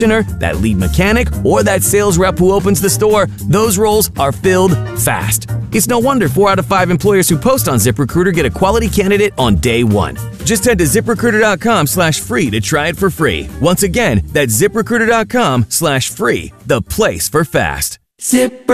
that lead mechanic, or that sales rep who opens the store, those roles are filled fast. It's no wonder 4 out of 5 employers who post on ZipRecruiter get a quality candidate on day one. Just head to ZipRecruiter.com/free to try it for free. Once again, that's ZipRecruiter.com/free, the place for fast.